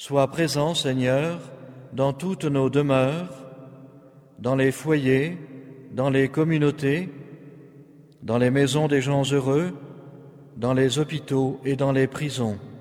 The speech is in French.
Sois présent, Seigneur, dans toutes nos demeures, dans les foyers, dans les communautés, dans les maisons des gens heureux, dans les hôpitaux et dans les prisons.